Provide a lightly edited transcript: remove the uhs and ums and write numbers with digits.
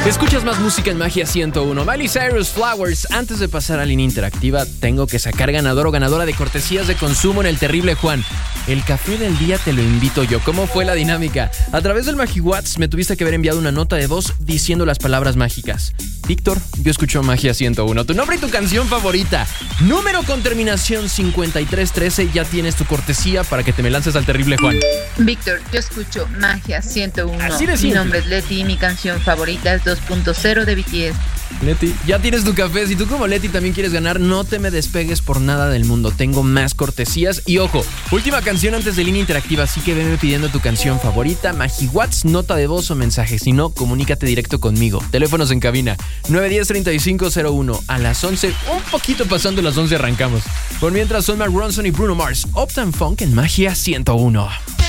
Escuchas más música en Magia 101. Miley Cyrus, Flowers. Antes de pasar a línea interactiva, tengo que sacar ganador o ganadora de cortesías de consumo en el Terrible Juan. El café del día te lo invito yo. ¿Cómo fue la dinámica? A través del MagiWhat's me tuviste que haber enviado una nota de voz diciendo las palabras mágicas. Víctor, yo escucho Magia 101. Tu nombre y tu canción favorita. Número con terminación 5313. Ya tienes tu cortesía para que te me lances al Terrible Juan. Víctor, yo escucho Magia 101. Así de simple. Mi nombre es Leti y mi canción favorita es 2.0 de BTS. Leti, ya tienes tu café. Si tú como Leti también quieres ganar, no te me despegues por nada del mundo. Tengo más cortesías. Y ojo, última canción antes de línea interactiva, así que veme pidiendo tu canción favorita, MagiWhat's, nota de voz o mensaje. Si no, comunícate directo conmigo. Teléfonos en cabina 910-3501. A las 11, un poquito pasando las 11 arrancamos. Por mientras son Mark Ronson y Bruno Mars. Uptown Funk en Magia 101.